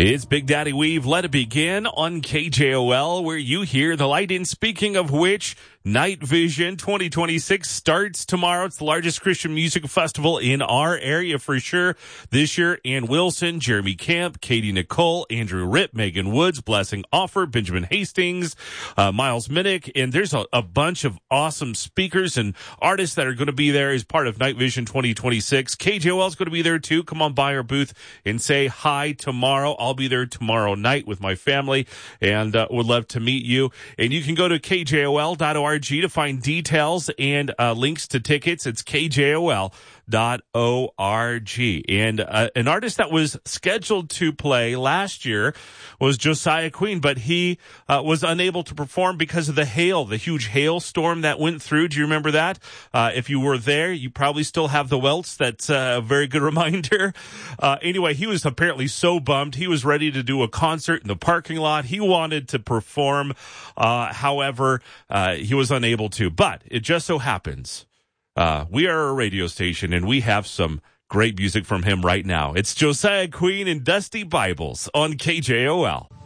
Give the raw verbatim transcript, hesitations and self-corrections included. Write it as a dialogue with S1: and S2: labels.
S1: It's Big Daddy Weave. Let it begin on K J O L, where you hear the light. And speaking of which, Night Vision twenty twenty-six starts tomorrow. It's the largest Christian music festival in our area for sure. This year, Ann Wilson, Jeremy Camp, Katie Nicole, Andrew Ripp, Megan Woods, Blessing Offer, Benjamin Hastings, uh, Miles Minnick, and there's a, a bunch of awesome speakers and artists that are going to be there as part of Night Vision twenty twenty-six. K J O L is going to be there too. Come on by our booth and say hi tomorrow. I'll be there tomorrow night with my family and uh, would love to meet you. And you can go to K J O L dot org to find details and uh, links to tickets. It's K J O L dot org. And uh, an artist that was scheduled to play last year was Josiah Queen, but he uh, was unable to perform because of the hail, the huge hailstorm that went through. Do you remember that? Uh, if you were there, you probably still have the welts. That's a very good reminder. Uh, anyway, he was apparently so bummed. He was ready to do a concert in the parking lot. He wanted to perform. Uh, however, uh, he was unable to. But it just so happens Uh, we are a radio station, and we have some great music from him right now. It's Josiah Queen and Dusty Bibles on K J O L.